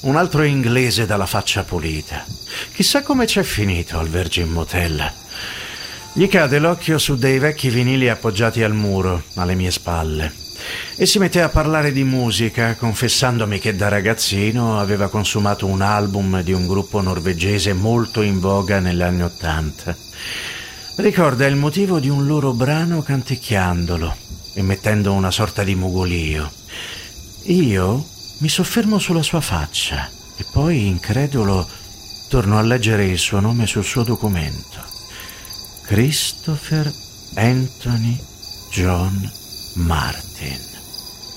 Un altro inglese dalla faccia pulita. Chissà come c'è finito al Virgin Motel. Gli cade l'occhio su dei vecchi vinili appoggiati al muro, alle mie spalle, e si mette a parlare di musica, confessandomi che da ragazzino aveva consumato un album di un gruppo norvegese molto in voga negli anni '80. Ricorda il motivo di un loro brano canticchiandolo e mettendo una sorta di mugolio. Io mi soffermo sulla sua faccia e poi, incredulo, torno a leggere il suo nome sul suo documento. Christopher Anthony John Martin.